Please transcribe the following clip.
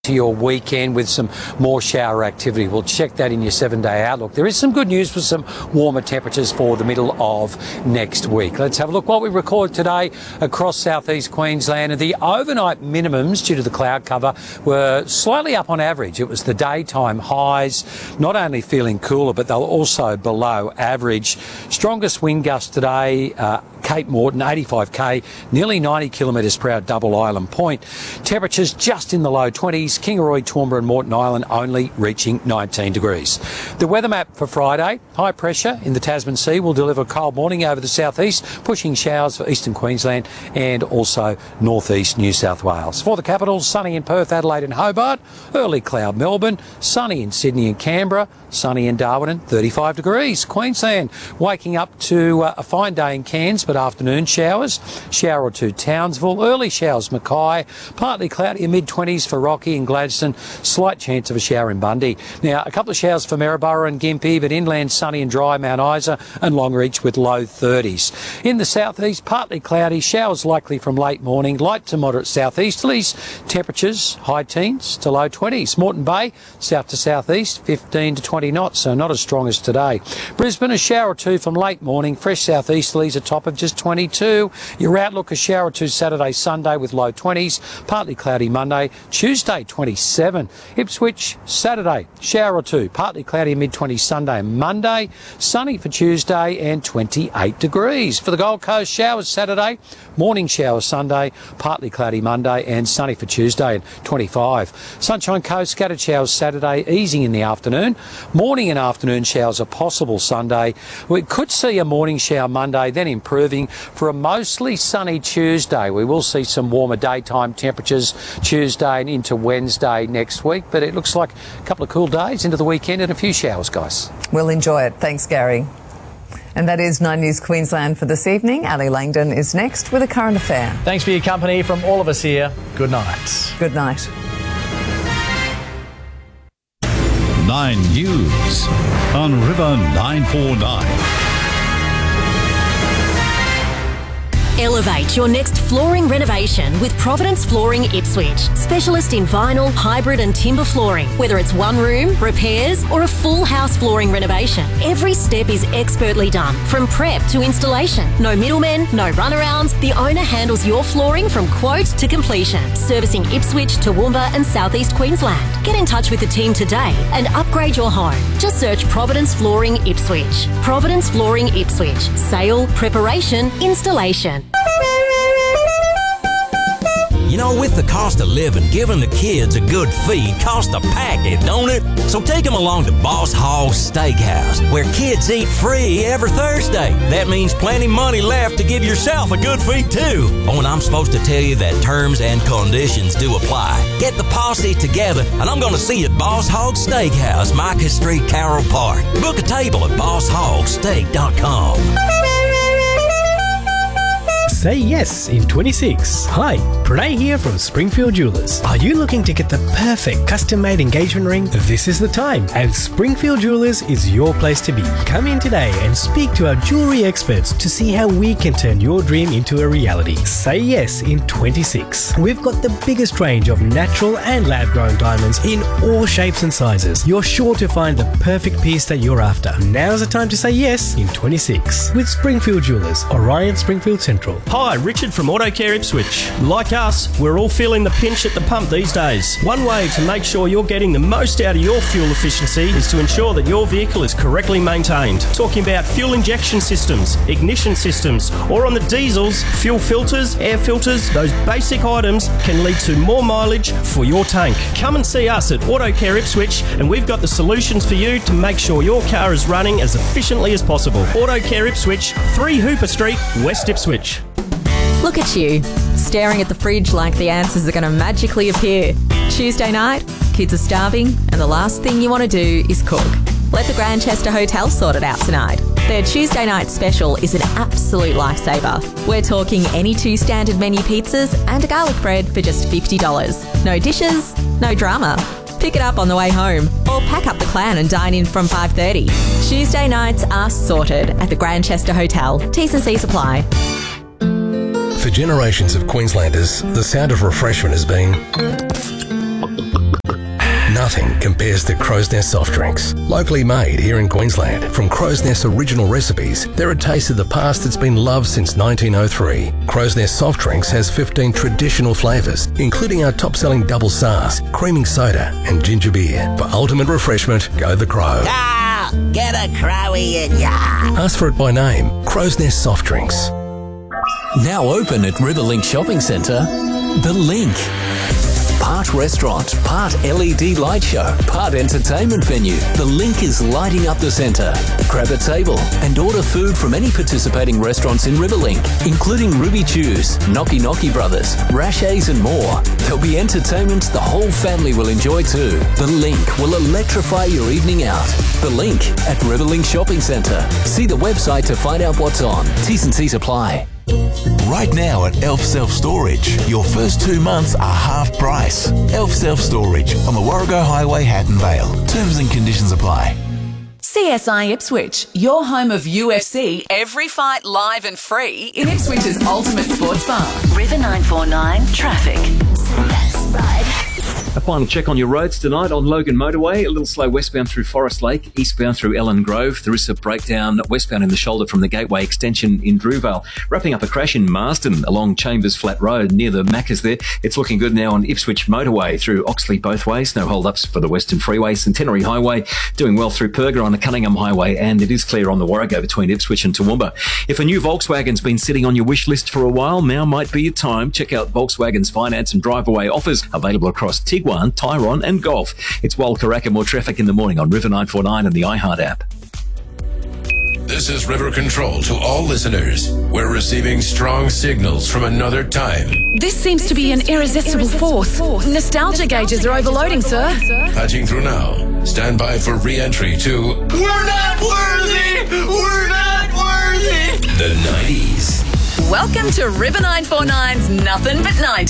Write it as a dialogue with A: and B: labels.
A: to your weekend with some more shower activity. We'll check that in your 7-day outlook. There is some good news for some warmer temperatures for the middle of next week. Let's have a look what we record today across southeast Queensland. And the overnight minimums due to the cloud cover were slightly up on average. It was the daytime highs, not only feeling cooler, but they're also below average. Strongest wind gust today, Cape Morton, 85k, nearly 90 kilometres per hour, Double Island Point. Temperatures just in the low 20s. Kingaroy, Toowoomba and Moreton Island only reaching 19 degrees. The weather map for Friday, high pressure in the Tasman Sea will deliver a cold morning over the southeast, pushing showers for eastern Queensland and also northeast New South Wales. For the capitals, sunny in Perth, Adelaide and Hobart, early cloud Melbourne, sunny in Sydney and Canberra, sunny in Darwin and 35 degrees. Queensland waking up to a fine day in Cairns, but afternoon showers. Shower or two Townsville, early showers Mackay, partly cloudy in mid-20s for Rocky and Gladstone, slight chance of a shower in Bundy. Now, a couple of showers for Maryborough and Gympie, but inland sunny and dry Mount Isa and Longreach with low 30s. In the southeast, partly cloudy, showers likely from late morning, light to moderate southeasterlies, temperatures high teens to low 20s. Moreton Bay, south to southeast, 15 to 20 knots, so not as strong as today. Brisbane, a shower or two from late morning, fresh southeasterlies, a top of just 22. Your outlook, a shower or two Saturday, Sunday with low 20s, partly cloudy Monday, Tuesday 27. Ipswich, Saturday, shower or two, partly cloudy mid-20s Sunday and Monday, sunny for Tuesday and 28 degrees. For the Gold Coast, showers Saturday, morning showers Sunday, partly cloudy Monday and sunny for Tuesday and 25. Sunshine Coast, scattered showers Saturday, easing in the afternoon. Morning and afternoon showers are possible Sunday. We could see a morning shower Monday, then improving for a mostly sunny Tuesday. We will see some warmer daytime temperatures Tuesday and into Wednesday next week, but it looks like a couple of cool days into the weekend and a few showers, guys.
B: We'll enjoy it. Thanks, Gary. And that is 9 News Queensland for this evening. Ali Langdon is next with a current affair.
C: Thanks for your company from all of us here. Good night.
B: Good night.
D: 9 News on River 949.
E: Elevate your next flooring renovation with Providence Flooring Ipswich. Specialist in vinyl, hybrid and timber flooring. Whether it's one room, repairs or a full house flooring renovation, every step is expertly done, from prep to installation. No middlemen, no runarounds. The owner handles your flooring from quote to completion. Servicing Ipswich, Toowoomba and Southeast Queensland. Get in touch with the team today and upgrade your home. Just search Providence Flooring Ipswich. Providence Flooring Ipswich. Sale, preparation, installation.
F: You know, with the cost of living, giving the kids a good feed costs a packet, don't it? So take them along to Boss Hogg Steakhouse, where kids eat free every Thursday. That means plenty money left to give yourself a good feed, too. Oh, and I'm supposed to tell you that terms and conditions do apply. Get the posse together, and I'm going to see you at Boss Hogg Steakhouse, Micah Street, Carroll Park. Book a table at bosshoggsteak.com.
G: Say yes in 26. Hi, Pranay here from Springfield Jewelers. Are you looking to get the perfect custom-made engagement ring? This is the time, and Springfield Jewelers is your place to be. Come in today and speak to our jewelry experts to see how we can turn your dream into a reality. Say yes in 26. We've got the biggest range of natural and lab-grown diamonds in all shapes and sizes. You're sure to find the perfect piece that you're after. Now's the time to say yes in 26 with Springfield Jewelers, Orion Springfield Central.
H: Hi, Richard from AutoCare Ipswich. Like us, we're all feeling the pinch at the pump these days. One way to make sure you're getting the most out of your fuel efficiency is to ensure that your vehicle is correctly maintained. Talking about fuel injection systems, ignition systems, or on the diesels, fuel filters, air filters, those basic items can lead to more mileage for your tank. Come and see us at AutoCare Ipswich and we've got the solutions for you to make sure your car is running as efficiently as possible. AutoCare Ipswich, 3 Hooper Street, West Ipswich.
I: Look at you, staring at the fridge like the answers are going to magically appear. Tuesday night, kids are starving, and the last thing you want to do is cook. Let the Grandchester Hotel sort it out tonight. Their Tuesday night special is an absolute lifesaver. We're talking any 2 standard menu pizzas and a garlic bread for just $50. No dishes, no drama. Pick it up on the way home or pack up the clan and dine in from 5:30. Tuesday nights are sorted at the Grandchester Hotel. T's and C's apply.
J: For generations of Queenslanders, the sound of refreshment has been Nothing compares to Crow's Nest soft drinks. Locally made here in Queensland from Crow's Nest's original recipes, they're a taste of the past that's been loved since 1903. Crow's Nest soft drinks has 15 traditional flavours, including our top-selling double SARS, creaming soda and ginger beer. For ultimate refreshment, go the Crow.
K: Ah, get a Crowie in ya.
J: Ask for it by name. Crow's Nest soft drinks.
L: Now open at Riverlink Shopping Centre, The Link. Part restaurant, part LED light show, part entertainment venue. The Link is lighting up the centre. Grab a table and order food from any participating restaurants in Riverlink, including Ruby Chews, Knocky Knocky Brothers, Rashay's and more. There'll be entertainment the whole family will enjoy too. The Link will electrify your evening out. The Link at Riverlink Shopping Centre. See the website to find out what's on. T's and C's apply.
M: Right now at Elf Self Storage, your first 2 months are half price. Elf Self Storage on the Warrego Highway, Hatton Vale. Terms and conditions apply.
N: CSI Ipswich, your home of UFC, every fight live and free in Ipswich's ultimate sports bar. River 949 traffic.
O: A final check on your roads tonight on Logan Motorway. A little slow westbound through Forest Lake, eastbound through Ellen Grove. There is a breakdown westbound in the shoulder from the Gateway extension in Drewvale. Wrapping up a crash in Marsden along Chambers Flat Road near the Macca's there. It's looking good now on Ipswich Motorway through Oxley both ways. No hold-ups for the Western Freeway. Centenary Highway doing well through Perga on the Cunningham Highway, and it is clear on the Warrego between Ipswich and Toowoomba. If a new Volkswagen's been sitting on your wish list for a while, now might be your time. Check out Volkswagen's finance and drive-away offers available across Tiguan, Tyron and Golf. It's Wal Karaka. More traffic in the morning on River 949 and the iHeart app.
P: This is River Control to all listeners. We're receiving strong signals from another time.
N: This seems to be an irresistible force. Nostalgia gauges are overloading, sir.
P: Patching through now. Stand by for re-entry to
K: We're not worthy! We're not worthy!
P: the 90s.
N: Welcome to River 949's Nothing But 90s.